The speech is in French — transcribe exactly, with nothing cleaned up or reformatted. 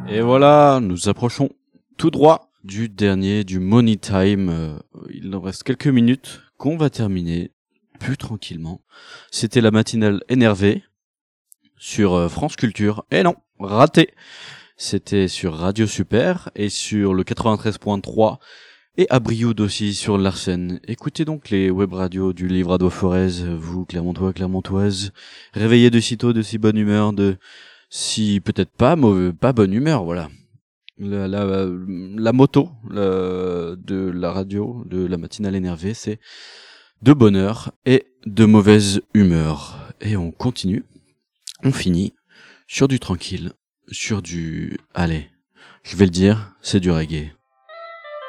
Et voilà, nous approchons tout droit du dernier, du Money Time. Euh, il nous reste quelques minutes qu'on va terminer plus tranquillement. C'était la matinale énervée sur euh, France Culture. Et non, raté. C'était sur Radio Super et sur le quatre-vingt-treize point trois et à Brioude aussi sur l'Arsène. Écoutez donc les web radios du Livradois Forez, vous Clermontois, Clermontoises, réveillez de sitôt de si bonne humeur, de si peut-être pas mauvais, pas bonne humeur, voilà. La, la, la moto la, de la radio, de la matinale énervée, c'est de bonheur et de mauvaise humeur. Et on continue, on finit sur du tranquille, sur du... Allez, je vais le dire, c'est du reggae.